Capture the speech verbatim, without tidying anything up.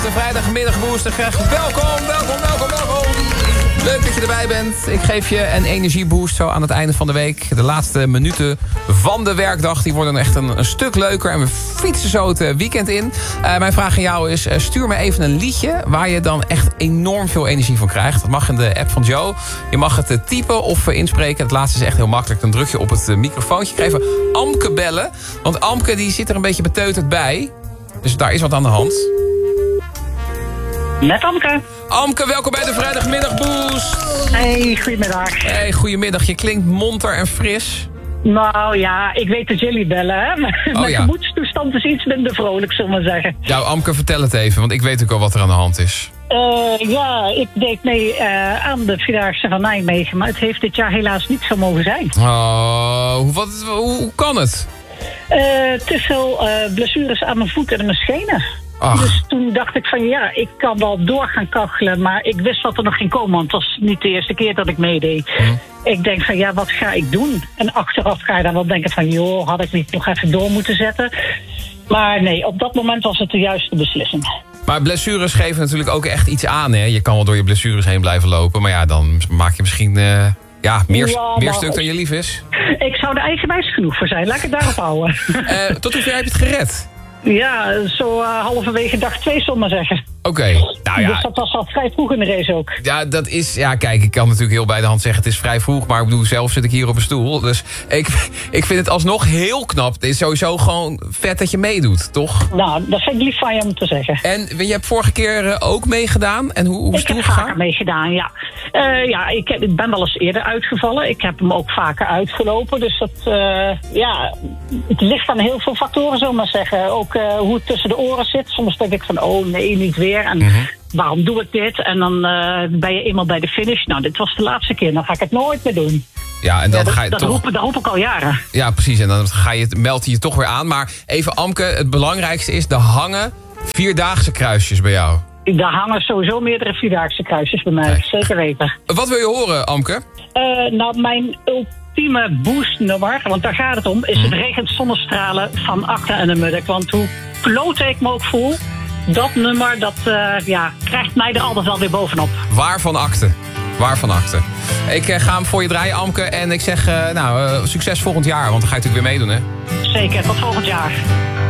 De vrijdagmiddagbooster krijgt welkom, welkom, welkom, welkom. Leuk dat je erbij bent. Ik geef je een energieboost zo aan het einde van de week. De laatste minuten van de werkdag die worden echt een, een stuk leuker. En we fietsen zo het weekend in. Uh, mijn vraag aan jou is, uh, stuur me even een liedje waar je dan echt enorm veel energie van krijgt. Dat mag in de app van Joe. Je mag het uh, typen of uh, inspreken. Het laatste is echt heel makkelijk. Dan druk je op het uh, microfoontje. Ik ga even Amke bellen. Want Amke die zit er een beetje beteuterd bij. Dus daar is wat aan de hand. Met Amke. Amke, welkom bij de vrijdagmiddagboost. Hey, goedemiddag. Hey, goedemiddag. Je klinkt monter en fris. Nou ja, ik weet dat jullie bellen, hè. Mijn oh, ja. gemoedstoestand is iets minder vrolijk, zullen we maar zeggen. Nou, Amke, vertel het even, want ik weet ook al wat er aan de hand is. Uh, ja, ik deed mee uh, aan de Vierdaagse van Nijmegen, maar het heeft dit jaar helaas niet zo mogen zijn. Oh, wat, hoe, hoe kan het? Uh, te veel uh, blessures aan mijn voeten en mijn schenen. Ach. Dus toen dacht ik van ja, ik kan wel door gaan kachelen, maar ik wist wat er nog ging komen, want het was niet de eerste keer dat ik meedeed. Hm. Ik denk van ja, wat ga ik doen? En achteraf ga je dan wel denken van joh, had ik niet nog even door moeten zetten. Maar nee, op dat moment was het de juiste beslissing. Maar blessures geven natuurlijk ook echt iets aan, hè? Je kan wel door je blessures heen blijven lopen, maar ja, dan maak je misschien uh, ja, meer, ja, meer nou, stuk dan je lief is. Ik zou er eigenwijs genoeg voor zijn, laat ik het daarop houden. Uh, tot hoever heb je het gered? Ja, zo uh, halverwege dag twee, zullen we maar zeggen. Oké, okay. nou ja. Dus dat was al vrij vroeg in de race ook. Ja, dat is... Ja, kijk, ik kan natuurlijk heel bij de hand zeggen... het is vrij vroeg, maar ik bedoel, zelf zit ik hier op een stoel. Dus ik, ik vind het alsnog heel knap. Het is sowieso gewoon vet dat je meedoet, toch? Nou, dat vind ik lief van je om te zeggen. En je hebt vorige keer ook meegedaan. En hoe, hoe is het toegegaan? Ik heb vaker meegedaan, ja. Uh, ja, ik, heb, ik ben wel eens eerder uitgevallen. Ik heb hem ook vaker uitgelopen. Dus dat, uh, ja... Het ligt aan heel veel factoren, zullen we maar zeggen. Ook uh, hoe het tussen de oren zit. Soms denk ik van, oh nee, niet weer. En mm-hmm. waarom doe ik dit? En dan uh, ben je eenmaal bij de finish. Nou, dit was de laatste keer. Dan ga ik het nooit meer doen. Ja, en dan ja, dat, ga je dat, toch... roep, dat roep ik al jaren. Ja, precies. En dan ga je, meld je je toch weer aan. Maar even, Amke, het belangrijkste is... er hangen vierdaagse kruisjes bij jou. Daar hangen sowieso meerdere vierdaagse kruisjes bij mij. Nee. Zeker weten. Wat wil je horen, Amke? Uh, nou, mijn ultieme boostnummer, want daar gaat het om... is het regent zonnestralen van Akte en de Munnik. Want hoe klote ik me ook voel... dat nummer, dat uh, ja, krijgt mij er altijd wel weer bovenop. Waarvan Akte? Waarvan Akte? Ik uh, ga hem voor je draaien, Amke. En ik zeg, uh, nou, uh, succes volgend jaar. Want dan ga je natuurlijk weer meedoen, hè? Zeker, tot volgend jaar.